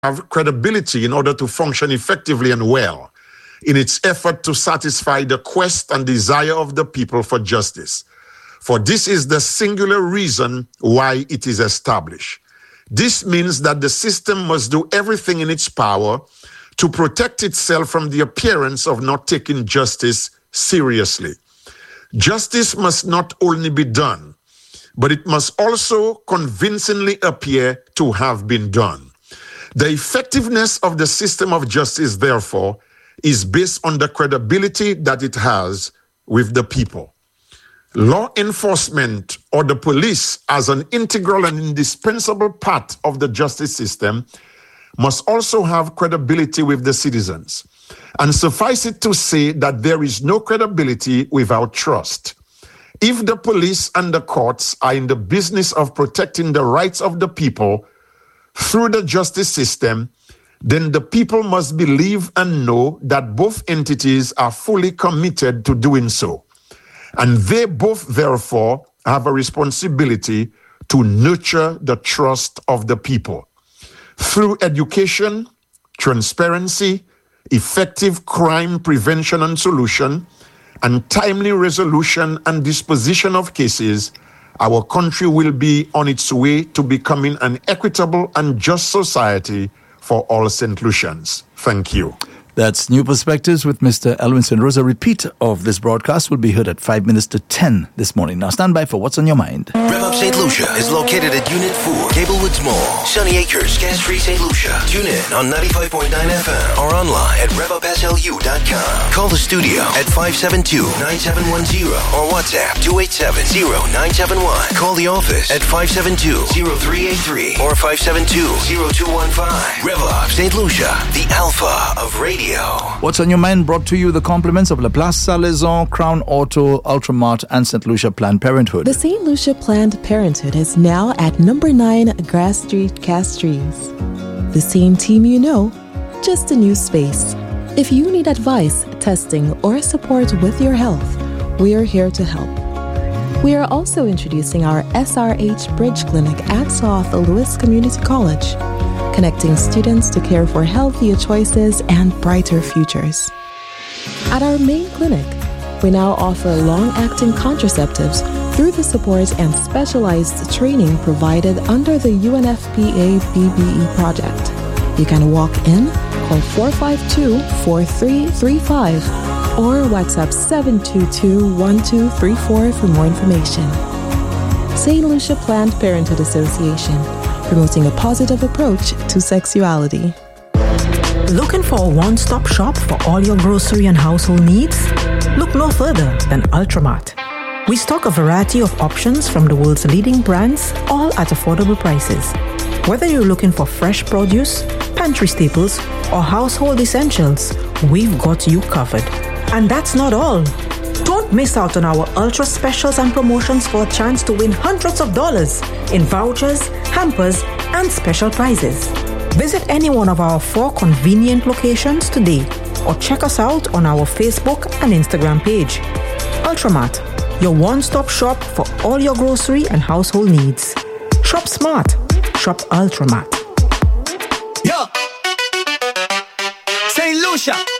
have credibility in order to function effectively and well in its effort to satisfy the quest and desire of the people for justice. For this is the singular reason why it is established. This means that the system must do everything in its power to protect itself from the appearance of not taking justice seriously. Justice must not only be done, but it must also convincingly appear to have been done. The effectiveness of the system of justice, therefore, is based on the credibility that it has with the people. Law enforcement or the police, as an integral and indispensable part of the justice system, must also have credibility with the citizens. And suffice it to say that there is no credibility without trust. If the police and the courts are in the business of protecting the rights of the people through the justice system, then the people must believe and know that both entities are fully committed to doing so. And they both, therefore, have a responsibility to nurture the trust of the people. Through education, transparency, effective crime prevention and solution, and timely resolution and disposition of cases, our country will be on its way to becoming an equitable and just society for all St. Lucians. Thank you. That's New Perspectives with Mr. Elwin St. Rose. A repeat of this broadcast will be heard at 5 minutes to 10 this morning. Now stand by for What's on Your Mind. Rev Up St. Lucia is located at Unit 4, Gablewoods Mall, Sunny Acres, Gas-Free St. Lucia. Tune in on 95.9 FM or online at revupslu.com. Call the studio at 572-9710 or WhatsApp 287-0971. Call the office at 572-0383 or 572-0215. Rev Up St. Lucia, the alpha of radio. What's on Your Mind brought to you the compliments of Laplace Salaison, Crown Auto, Ultramart and St. Lucia Planned Parenthood. The St. Lucia Planned Parenthood is now at number 9 Grass Street, Castries. The same team you know, just a new space. If you need advice, testing or support with your health, we are here to help. We are also introducing our SRH Bridge Clinic at South Louis Community College, connecting students to care for healthier choices and brighter futures. At our main clinic, we now offer long-acting contraceptives through the support and specialized training provided under the UNFPA BBE project. You can walk in, call 452-4335 or WhatsApp 722-1234 for more information. St. Lucia Planned Parenthood Association, promoting a positive approach to sexuality. Looking for a one-stop shop for all your grocery and household needs? Look no further than Ultramart. We stock a variety of options from the world's leading brands, all at affordable prices. Whether you're looking for fresh produce, pantry staples, or household essentials, we've got you covered. And that's not all. Don't miss out on our ultra specials and promotions for a chance to win hundreds of dollars in vouchers, hampers, and special prizes. Visit any one of our 4 convenient locations today or check us out on our Facebook and Instagram page. Ultramart, your one-stop shop for all your grocery and household needs. Shop smart. Shop Ultramart. Yo! St. Lucia!